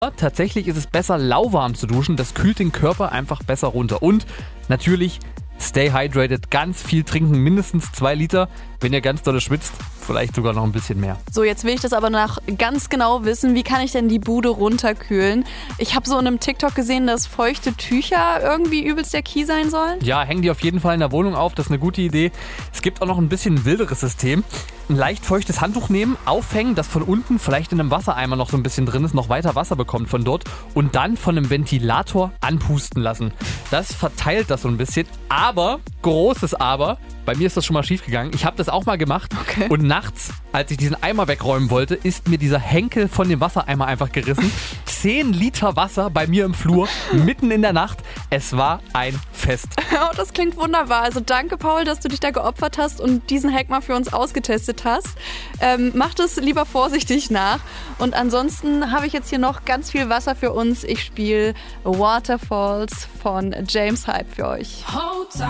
Tatsächlich ist es besser, lauwarm zu duschen. Das kühlt den Körper einfach besser runter. Und natürlich stay hydrated, ganz viel trinken, mindestens 2 Liter. Wenn ihr ganz dolle schwitzt, vielleicht sogar noch ein bisschen mehr. So, jetzt will ich das aber nach ganz genau wissen. Wie kann ich denn die Bude runterkühlen? Ich habe so in einem TikTok gesehen, dass feuchte Tücher irgendwie übelst der Key sein sollen. Ja, hängen die auf jeden Fall in der Wohnung auf, das ist eine gute Idee. Es gibt auch noch ein bisschen wilderes System. Ein leicht feuchtes Handtuch nehmen, aufhängen, das von unten vielleicht in einem Wassereimer noch so ein bisschen drin ist, noch weiter Wasser bekommt von dort und dann von einem Ventilator anpusten lassen. Das verteilt das so ein bisschen, aber, großes Aber, bei mir ist das schon mal schief gegangen. Ich habe das auch mal gemacht und nachts, als ich diesen Eimer wegräumen wollte, ist mir dieser Henkel von dem Wassereimer einfach gerissen. 10 Liter Wasser bei mir im Flur, mitten in der Nacht. Es war ein Fest. Oh, das klingt wunderbar. Also danke, Paul, dass du dich da geopfert hast und diesen Hack mal für uns ausgetestet hast. Macht es lieber vorsichtig nach. Und ansonsten habe ich jetzt hier noch ganz viel Wasser für uns. Ich spiele Waterfalls von James Hype für euch.